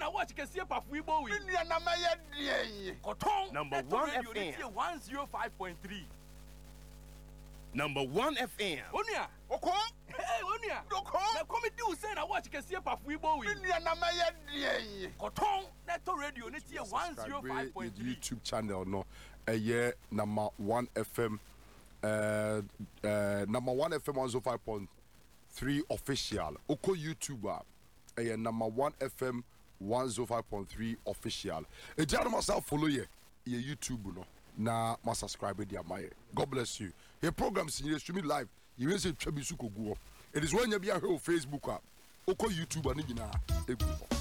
watch can see a pafuibo. Number 1 FM. 105.3. Number 1 FM. Onia. Hey, Onia. Now come do say I watch can see a pafuibo. Neto radio ni 105.3. YouTube channel no. Number 1 FM. Number 1 FM 105.3 official. Oko YouTuber. Number 1 FM 105.3 official. Ejana myself follow ye YouTube no. Na ma subscribe dia my. God bless you. Your programs you stream live. You will say Trebisuko go. It is when you be on Facebook. Oko YouTuber ni nyina.